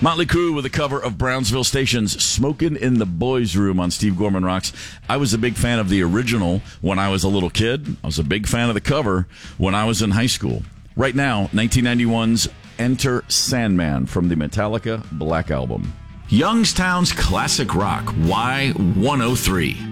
Motley Crue with a cover of Brownsville Station's Smokin' in the Boys' Room on Steve Gorman Rocks. I was a big fan of the original when I was a little kid. I was a big fan of the cover when I was in high school. Right now, 1991's Enter Sandman from the Metallica Black Album. Youngstown's Classic Rock, Y103.